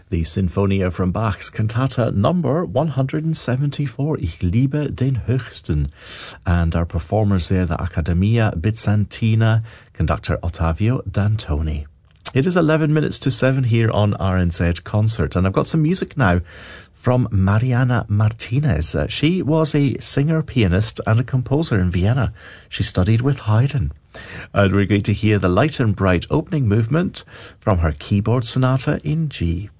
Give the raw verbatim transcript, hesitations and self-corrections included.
the Sinfonia from Bach's Cantata number one hundred seventy-four, Ich liebe den Höchsten. And our performers there, the Accademia Bizantina, conductor Ottavio Dantoni. It is eleven minutes to seven here on R N Z Concert, and I've got some music now from Mariana Martinez. Uh, she was a singer, pianist, and a composer in Vienna. She studied with Haydn. And we're going to hear the light and bright opening movement from her keyboard sonata in G.